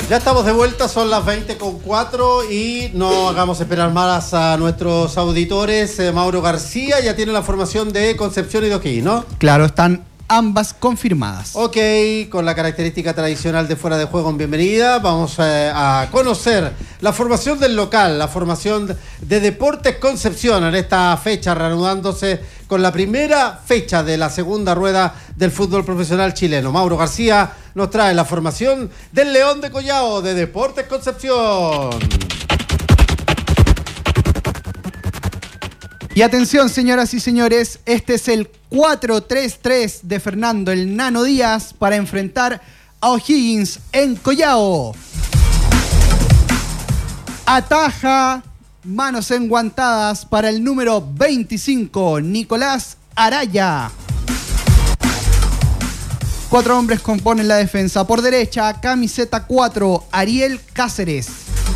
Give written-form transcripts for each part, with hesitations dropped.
Ya estamos de vuelta, son las 20:04 y no hagamos esperar más a nuestros auditores. Mauro García ya tiene la formación de Concepción y de O'Higgins, ¿no? Claro, están ambas confirmadas. Ok, con la característica tradicional de fuera de juego en bienvenida, vamos a conocer la formación del local, la formación de Deportes Concepción en esta fecha, reanudándose con la primera fecha de la segunda rueda del fútbol profesional chileno. Mauro García nos trae la formación del León de Collao de Deportes Concepción. Y atención, señoras y señores, este es el 4-3-3 de Fernando el Nano Díaz para enfrentar a O'Higgins en Collao. Ataja, manos enguantadas para el número 25, Nicolás Araya. 4 hombres componen la defensa. Por derecha, camiseta 4, Ariel Cáceres.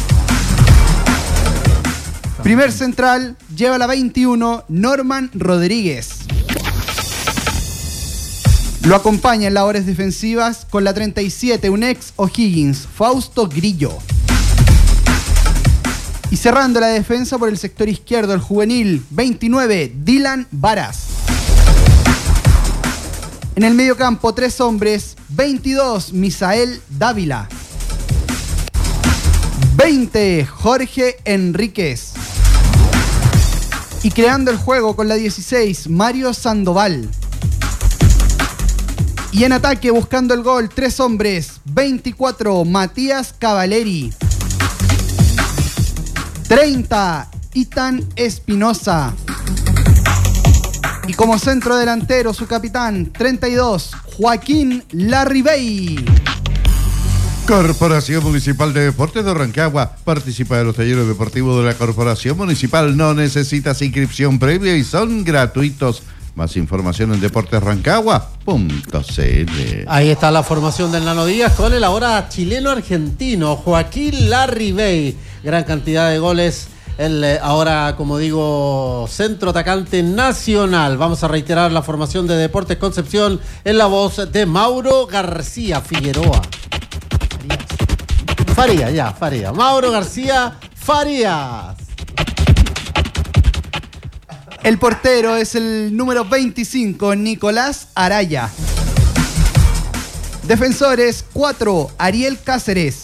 Primer central, lleva la 21, Norman Rodríguez. Lo acompaña en labores defensivas con la 37, un ex O'Higgins, Fausto Grillo. Y cerrando la defensa por el sector izquierdo, el juvenil 29, Dylan Varas. En el mediocampo, 3 hombres, 22, Misael Dávila. 20, Jorge Enríquez. Y creando el juego con la 16, Mario Sandoval. Y en ataque, buscando el gol, 3 hombres, 24, Matías Cavaleri. 30, Ethan Espinosa. Y como centro delantero, su capitán, 32, Joaquín Larribey. Corporación Municipal de Deportes de Rancagua. Participa de los talleres deportivos de la Corporación Municipal. No necesitas inscripción previa y son gratuitos. Más información en deportesrancagua.cl. Ahí está la formación del Nano Díaz con el ahora chileno-argentino Joaquín Larribey. Gran cantidad de goles. El ahora, como digo, centro atacante nacional. Vamos a reiterar la formación de Deportes Concepción en la voz de Mauro García Figueroa. Farías. Mauro García Farías. El portero es el número 25, Nicolás Araya. Defensores, 4, Ariel Cáceres.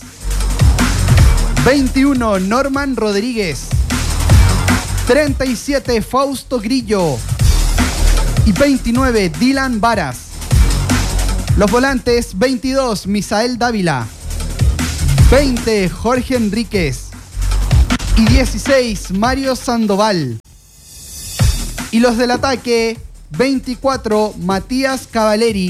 21, Norman Rodríguez. 37, Fausto Grillo. Y 29, Dylan Varas. Los volantes, 22, Misael Dávila. 20, Jorge Enríquez. Y 16, Mario Sandoval. Y los del ataque, 24, Matías Cavaleri.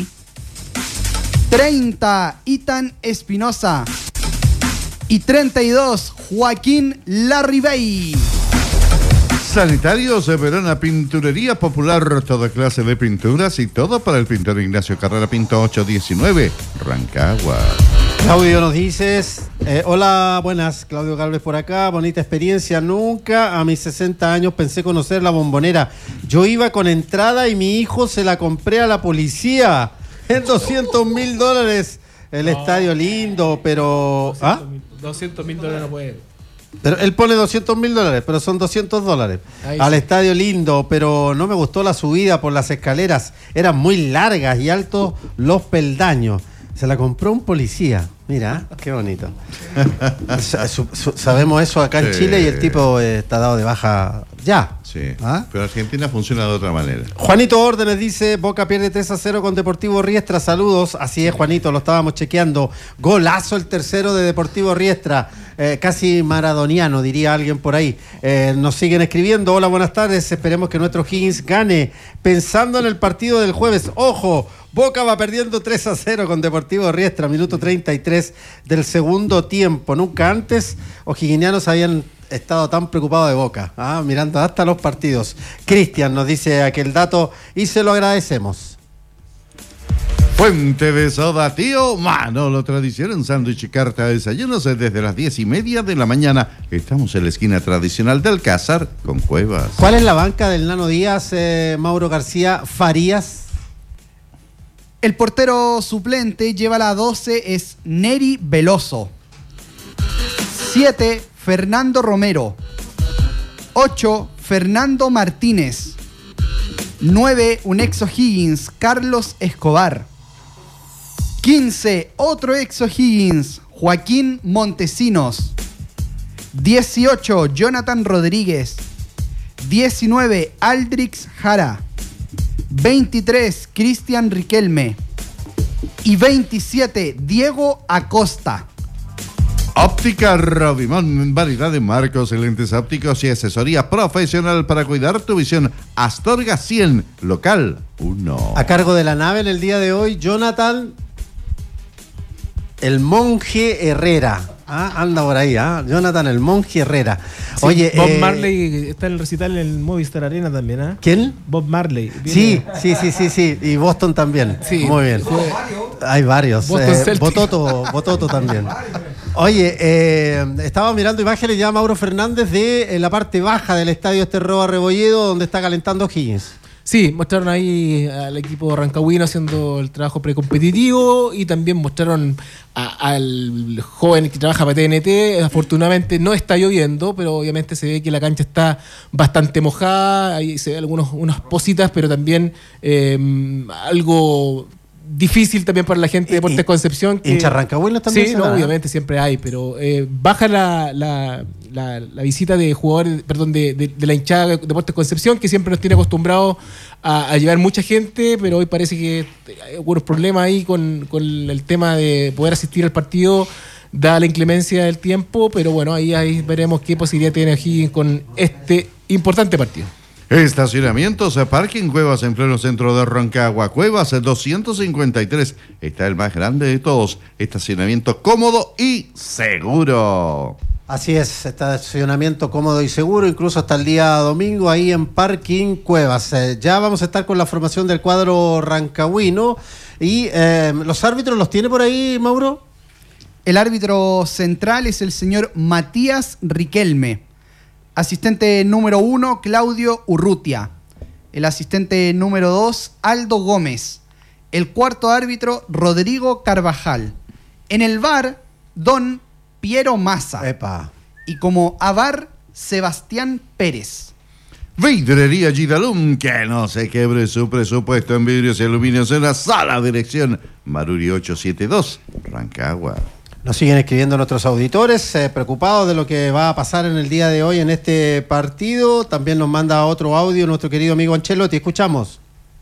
30, Ethan Espinosa. Y 32, Joaquín Larribey. Sanitarios de Verona, Pinturería Popular, toda clase de pinturas y todo para el pintor Ignacio Carrera Pinto 819, Rancagua. Claudio nos dices, hola, buenas, Claudio Galvez por acá, bonita experiencia, nunca a mis 60 años pensé conocer la Bombonera. Yo iba con entrada y mi hijo se la compré a la policía en $200,000. El estadio lindo, pero... $200,000 no puede. Pero él pone $200,000, pero son $200. Ahí al sí. estadio lindo, pero no me gustó la subida por las escaleras. Eran muy largas y altos los peldaños. Se la compró un policía. Mira, qué bonito. Sabemos eso acá en Chile y el tipo está dado de baja ya. Sí, pero Argentina funciona de otra manera. Juanito Órdenes dice, Boca pierde 3-0 con Deportivo Riestra. Saludos. Así es, Juanito, lo estábamos chequeando. Golazo el tercero de Deportivo Riestra. Casi maradoniano, diría alguien por ahí. Nos siguen escribiendo. Hola, buenas tardes. Esperemos que nuestro Higgins gane. Pensando en el partido del jueves. Ojo, Boca va perdiendo 3-0 con Deportivo Riestra. Minuto 33 del segundo tiempo. Nunca antes o'higginianos habían estado tan preocupados de Boca, mirando hasta los partidos. Cristian nos dice aquel dato y se lo agradecemos. Fuente de Soda Tío Manolo, tradición en sándwich y carta de desayunos desde las 10:30 de la mañana. Estamos en la esquina tradicional de Alcázar con Cuevas. ¿Cuál es la banca del Nano Díaz, Mauro García Farías? El portero suplente lleva la 12, es Neri Veloso. 7, Fernando Romero. 8, Fernando Martínez. 9, un ex O'Higgins, Carlos Escobar. 15, otro ex O'Higgins, Joaquín Montesinos. 18, Jonathan Rodríguez. 19, Aldrix Jara. 23, Cristian Riquelme. Y 27, Diego Acosta. Óptica Robimón, variedad de marcos, lentes ópticos y asesoría profesional para cuidar tu visión. Astorga 100, local 1. A cargo de la nave en el día de hoy, Jonathan, el monje Herrera. Anda por ahí, Jonathan, el monje Herrera. Sí, oye, Bob Marley está en el recital en el Movistar Arena también, ¿Quién? Bob Marley. Sí. Y Boston también. Sí. Muy bien. Hay varios. Boston Celtics. Bototo también. Oye, estaba mirando imágenes ya Mauro Fernández de la parte baja del estadio Esterroa Rebolledo, donde está calentando O'Higgins. Sí, mostraron ahí al equipo rancagüino haciendo el trabajo precompetitivo y también mostraron al joven que trabaja para TNT. Afortunadamente no está lloviendo, pero obviamente se ve que la cancha está bastante mojada, ahí se ven unas positas, pero también algo difícil también para la gente de Deportes Concepción. ¿Hinchas rancagüinos también? Sí, no, obviamente siempre hay, pero baja la visita de jugadores, perdón, de la hinchada de Deportes Concepción, que siempre nos tiene acostumbrados a llevar mucha gente, pero hoy parece que hay algunos problemas ahí con el tema de poder asistir al partido, da la inclemencia del tiempo, pero bueno, ahí veremos qué posibilidad tiene O'Higgins con este importante partido. Estacionamientos, parking Cuevas en pleno centro de Rancagua. Cuevas 253. Está el más grande de todos. Estacionamiento cómodo y seguro. Así es, estacionamiento cómodo y seguro, incluso hasta el día domingo ahí en Parking Cuevas. Ya vamos a estar con la formación del cuadro rancagüino. Y los árbitros los tiene por ahí, Mauro. El árbitro central es el señor Matías Riquelme. Asistente número 1, Claudio Urrutia. El asistente número 2, Aldo Gómez. El cuarto árbitro, Rodrigo Carvajal. En el VAR, don Piero Massa. Epa. Y como AVAR, Sebastián Pérez. Vidrería Gidalum, que no se quebre su presupuesto en vidrios y aluminios en la sala dirección Maruri 872, Rancagua. Nos siguen escribiendo nuestros auditores, preocupados de lo que va a pasar en el día de hoy en este partido. También nos manda otro audio nuestro querido amigo Ancelotti. Escuchamos.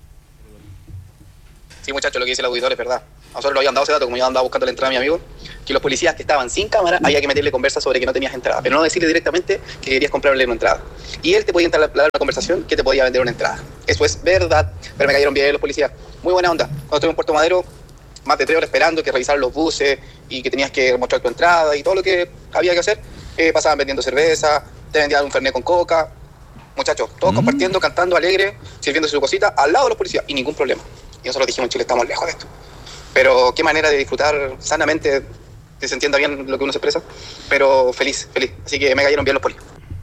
Sí, muchachos, lo que dice el auditor es verdad. Nosotros lo habían dado ese dato, como yo andaba buscando la entrada a mi amigo, que los policías que estaban sin cámara había que meterle conversa sobre que no tenías entrada, pero no decirle directamente que querías comprarle una entrada. Y él te podía dar una conversación que te podía vender una entrada. Eso es verdad, pero me cayeron bien los policías. Muy buena onda. Cuando estuve en Puerto Madero, más de 3 horas esperando que revisaran los buses y que tenías que mostrar tu entrada y todo lo que había que hacer, pasaban vendiendo cerveza, te vendían un fernet con coca. Muchachos, todos compartiendo, cantando, alegre, sirviéndose su cosita al lado de los policías y ningún problema. Y nosotros dijimos en Chile estamos lejos de esto. Pero qué manera de disfrutar sanamente, que se entienda bien lo que uno se expresa, pero feliz. Así que me cayeron bien los polis.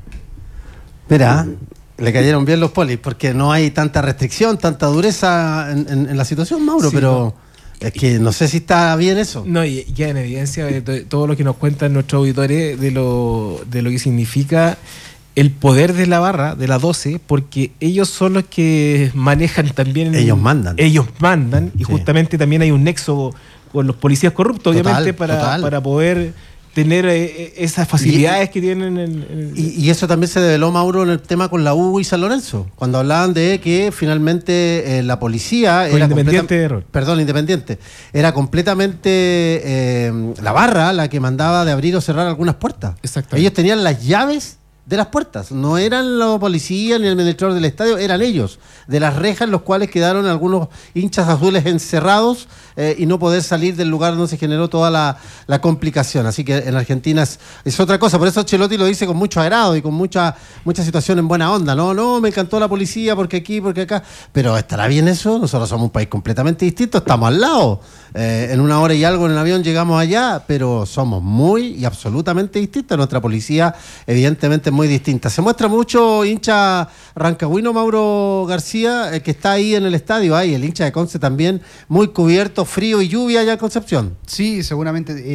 Mira, le cayeron bien los polis, porque no hay tanta restricción, tanta dureza en la situación, Mauro, sí, pero no. Es que no sé si está bien eso. No, y ya en evidencia de todo lo que nos cuentan nuestros auditores de lo que significa el poder de la barra, de la 12, porque ellos son los que manejan también... Ellos mandan. Y justamente también hay un nexo con los policías corruptos, obviamente, para poder tener esas facilidades que tienen. Y eso también se develó, Mauro, en el tema con la U y San Lorenzo, cuando hablaban de que finalmente la policía... era Independiente. Era completamente la barra la que mandaba de abrir o cerrar algunas puertas. Exactamente. Ellos tenían las llaves de las puertas, no eran los policías ni el administrador del estadio, eran ellos, de las rejas en los cuales quedaron algunos hinchas azules encerrados y no poder salir del lugar donde se generó toda la complicación. Así que en Argentina es otra cosa, por eso Ancelotti lo dice con mucho agrado y con mucha situación en buena onda. No, me encantó la policía porque aquí, porque acá, pero ¿estará bien eso? Nosotros somos un país completamente distinto, estamos al lado, en 1 hora y algo en el avión llegamos allá, pero somos muy y absolutamente distintos. Nuestra policía evidentemente es muy distinta. Se muestra mucho hincha rancagüino, Mauro García, que está ahí en el estadio, ahí el hincha de Conce también, muy cubierto, frío y lluvia allá en Concepción. Sí, seguramente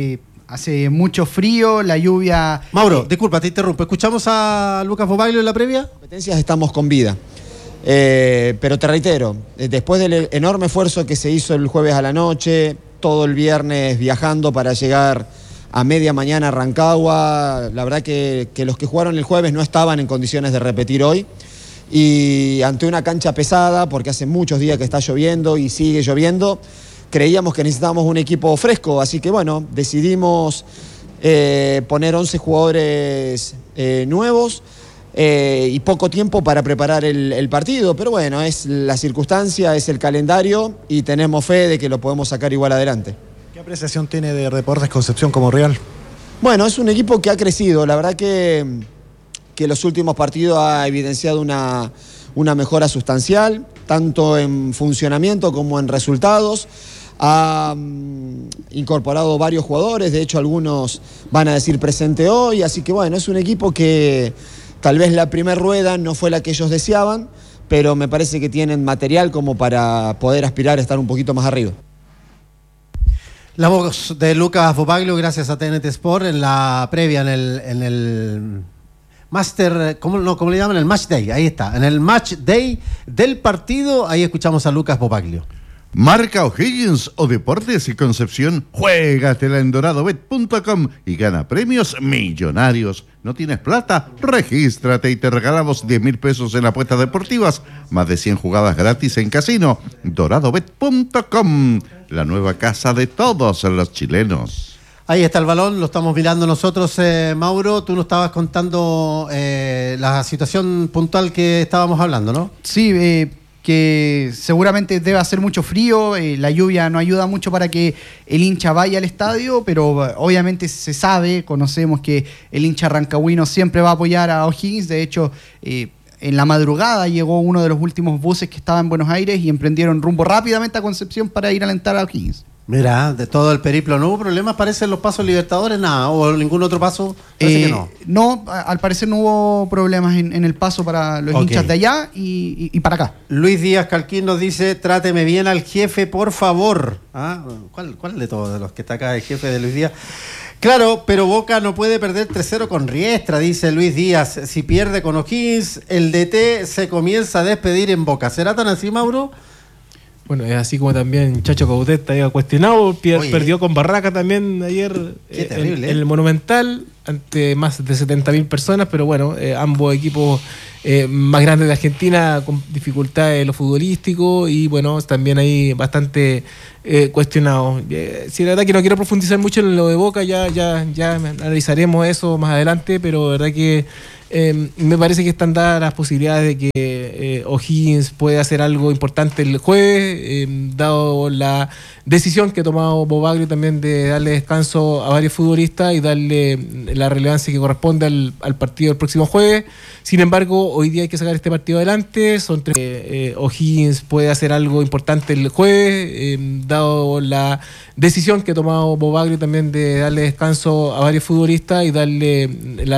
Hace mucho frío, la lluvia... Mauro, disculpa, te interrumpo. ¿Escuchamos a Lucas Bobaglio en la previa? Competencias estamos con vida. Pero te reitero, después del enorme esfuerzo que se hizo el jueves a la noche, todo el viernes viajando para llegar a media mañana a Rancagua, la verdad que los que jugaron el jueves no estaban en condiciones de repetir hoy. Y ante una cancha pesada, porque hace muchos días que está lloviendo y sigue lloviendo, creíamos que necesitábamos un equipo fresco, así que bueno, decidimos poner 11 jugadores nuevos y poco tiempo para preparar el partido, pero bueno, es la circunstancia, es el calendario y tenemos fe de que lo podemos sacar igual adelante. ¿Qué apreciación tiene de Deportes Concepción como rival? Bueno, es un equipo que ha crecido, la verdad que los últimos partidos ha evidenciado una mejora sustancial, tanto en funcionamiento como en resultados. Ha incorporado varios jugadores, de hecho algunos van a decir presente hoy, así que bueno, es un equipo que tal vez la primera rueda no fue la que ellos deseaban, pero me parece que tienen material como para poder aspirar a estar un poquito más arriba. La voz de Lucas Bobaglio, gracias a TNT Sport, en la previa, en el Master, ¿cómo le llaman? El Match Day, ahí está. En el Match Day del partido, ahí escuchamos a Lucas Bobaglio. Marca O'Higgins o Deportes y Concepción, juégatela en doradobet.com y gana premios millonarios. ¿No tienes plata? Regístrate y te regalamos 10,000 pesos en apuestas deportivas, más de 100 jugadas gratis en casino. doradobet.com, la nueva casa de todos los chilenos. Ahí está el balón, lo estamos mirando nosotros, Mauro. Tú nos estabas contando la situación puntual que estábamos hablando, ¿no? Sí, que seguramente debe hacer mucho frío, la lluvia no ayuda mucho para que el hincha vaya al estadio, pero obviamente se sabe, conocemos que el hincha rancagüino siempre va a apoyar a O'Higgins. De hecho, en la madrugada llegó uno de los últimos buses que estaba en Buenos Aires y emprendieron rumbo rápidamente a Concepción para ir a alentar a O'Higgins. Mira, de todo el periplo, ¿no hubo problemas? Parece en los pasos Libertadores, nada, o ningún otro paso, parece que no. No, al parecer no hubo problemas en el paso para los hinchas de allá y para acá. Luis Díaz Calquín nos dice, tráteme bien al jefe, por favor. ¿Ah? ¿Cuál de todos de los que está acá el jefe de Luis Díaz? Claro, pero Boca no puede perder 3-0 con Riestra, dice Luis Díaz. Si pierde con O'Higgins, el DT se comienza a despedir en Boca. ¿Será tan así, Mauro? Bueno, es así como también Chacho Coudet había cuestionado, perdió con Barraca también ayer en el Monumental ante más de 70.000 personas, pero bueno, ambos equipos más grandes de Argentina con dificultades en lo futbolístico y bueno, también ahí bastante cuestionado. Si la verdad que no quiero profundizar mucho en lo de Boca, ya analizaremos eso más adelante, pero la verdad que me parece que están dadas las posibilidades de que O'Higgins puede hacer algo importante el jueves, dado la decisión que ha tomado Bobaglio también de darle descanso a varios futbolistas y darle la relevancia que corresponde al partido del próximo jueves. Sin embargo, hoy día hay que sacar este partido adelante. Son tres. O'Higgins puede hacer algo importante el jueves, dado la decisión que ha tomado Bobaglio también de darle descanso a varios futbolistas y darle la